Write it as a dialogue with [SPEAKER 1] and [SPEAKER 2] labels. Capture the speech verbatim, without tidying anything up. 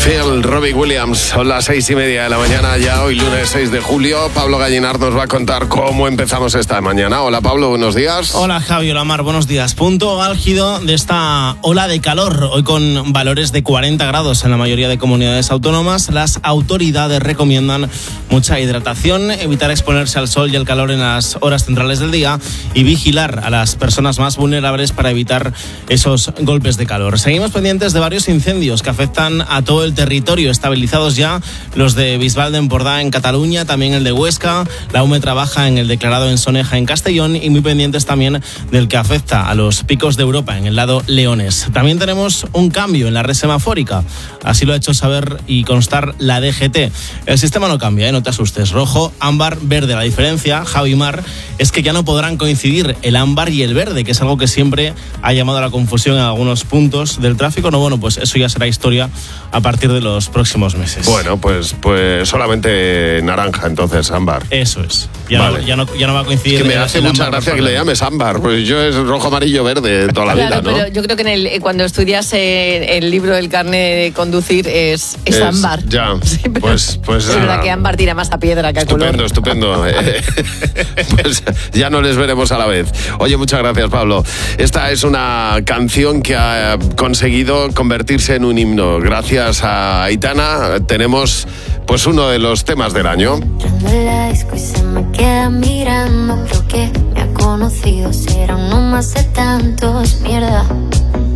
[SPEAKER 1] Phil, Robbie Williams, son las seis y media de la mañana ya, hoy lunes seis de julio. Pablo Gallinar nos va a contar cómo empezamos esta mañana. Hola Pablo, buenos días.
[SPEAKER 2] Hola Javi, hola Mar, buenos días. Punto álgido de esta ola de calor, hoy con valores de cuarenta grados en la mayoría de comunidades autónomas. Las autoridades recomiendan mucha hidratación, evitar exponerse al sol y al calor en las horas centrales del día y vigilar a las personas más vulnerables para evitar esos golpes de calor. Seguimos pendientes de varios incendios que afectan a todo el territorio, estabilizados ya los de Bisbal de Empordà en Cataluña, también el de Huesca, la U M E trabaja en el declarado en Soneja en Castellón y muy pendientes también del que afecta a los picos de Europa en el lado leones. También tenemos un cambio en la red semafórica, así lo ha hecho saber y constar la D G T. El sistema no cambia, ¿eh? No te asustes, rojo, ámbar, verde. La diferencia, Javi Mar, es que ya no podrán coincidir el ámbar y el verde, que es algo que siempre ha llamado a la confusión en algunos puntos del tráfico. No, bueno, pues eso ya será historia a partir de los próximos meses.
[SPEAKER 1] Bueno, pues, pues solamente naranja, entonces, ámbar.
[SPEAKER 2] Eso es. Ya,
[SPEAKER 1] vale.
[SPEAKER 2] no, ya, no, ya no va a coincidir.
[SPEAKER 1] Es que me hace mucha gracia que le llames ámbar, pues yo es rojo, amarillo, verde toda la
[SPEAKER 3] claro,
[SPEAKER 1] vida, ¿no?
[SPEAKER 3] Pero yo creo que en el, cuando estudias eh, el libro del carnet de conducir es, es, es ámbar.
[SPEAKER 1] Ya,
[SPEAKER 3] sí, pero
[SPEAKER 1] pues, pues
[SPEAKER 3] es verdad que ámbar tira más a piedra que a color.
[SPEAKER 1] Estupendo, estupendo. Pues ya no les veremos a la vez. Oye, muchas gracias, Pablo. Esta es una canción que ha conseguido convertirse en un himno. Gracias a Aitana tenemos pues uno de los temas del año.
[SPEAKER 4] La disco y se me queda mirando, creo que me ha conocido, será uno más de tantos, mierda.